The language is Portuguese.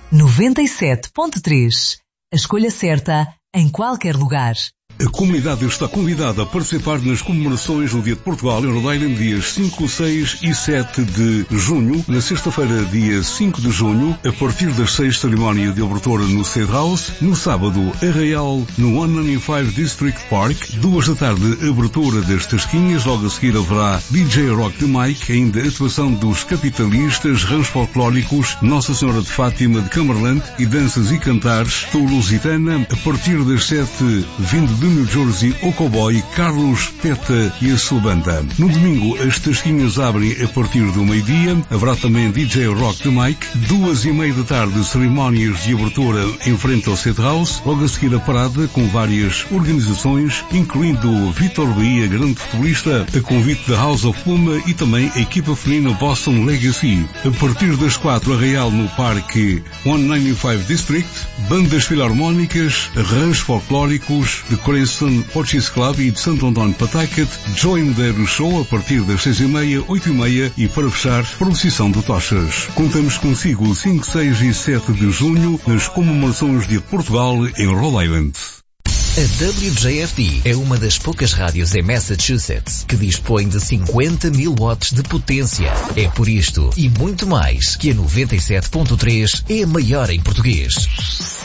97.3. A escolha certa em qualquer lugar. A comunidade está convidada a participar nas comemorações do Dia de Portugal em Rhode Island, dias 5, 6 e 7 de junho. Na sexta-feira, dia 5 de junho, a partir das 6, cerimónia de abertura no State House. No sábado, arraial no 195 District Park. 2 da tarde, abertura das tasquinhas. Logo a seguir haverá DJ Rock the Mike, ainda atuação dos Capitalistas, rãs folclóricos, Nossa Senhora de Fátima de Cumberland e danças e cantares do Lusitana. A partir das 7, vindo de New Jersey, o cowboy Carlos Peta e a sua banda. No domingo, as tasquinhas abrem a partir do meio-dia. Haverá também DJ Rock the Mike. 2:30 da tarde, cerimónias de abertura em frente ao State House. Logo a seguir a parada com várias organizações, incluindo Vitor Bahia, grande futebolista, a convite da House of Puma e também a equipa feminina Boston Legacy. A partir das 4, arraial no Parque 195 District, bandas filarmónicas, rãs folclóricos, de Coração Portuguese Club e de Santo António Patacat, Joy Medeiros Show a partir das 6:30, 8:30 e para fechar, procissão de tochas. Contamos consigo 5, 6 e 7 de junho nas comemorações de Portugal em Rhode Island. A WJFD é uma das poucas rádios em Massachusetts que dispõe de 50.000 watts de potência. É por isto e muito mais que a 97.3 é a maior em português.